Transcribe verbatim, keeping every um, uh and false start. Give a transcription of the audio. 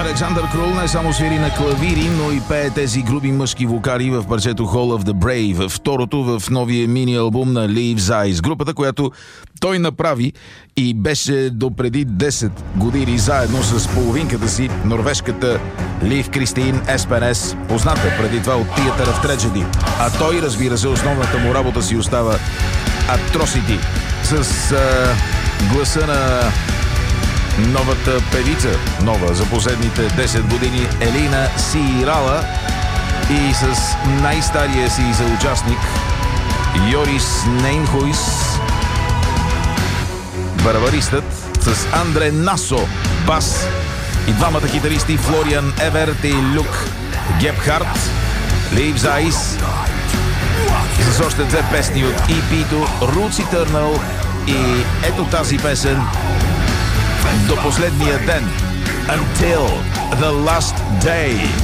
Александър Крул не само свири на клавири, но и пее тези груби мъжки вокали в парчето Hall of the Brave, второто в новия мини-албум на Leaves Eyes, групата, която той направи и беше допреди десет години заедно с половинката си, норвежката Лив Кристин Еспенес, позната преди това от Theater of Tragedy. А той, разбира се, основната му работа си остава Atrocity, с а, гласа на новата певица, нова за последните десет години, Елина Сирала, и с най-стария си съучастник Йорис Нейнхуйс, барабаристът, с Андре Насо, бас, и двамата китаристи Флориан Еверт и Люк Гепхарт. Leaves Eyes с още две песни от и пи-то Roots Eternal и ето тази песен до последния ден, Until the Last Day.